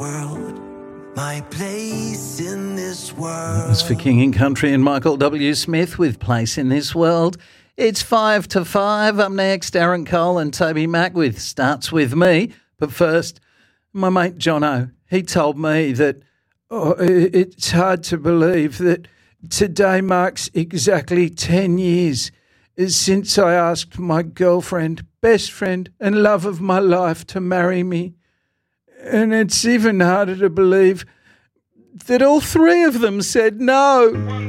My place in this world. That's for King and Country and Michael W. Smith with Place in This World. It's 5 to 5. Up next, Aaron Cole and Toby Mack with Starts With Me. But first, my mate Jono, he told me that it's hard to believe that today marks exactly 10 years since I asked my girlfriend, best friend and love of my life to marry me. And it's even harder to believe that all three of them said no.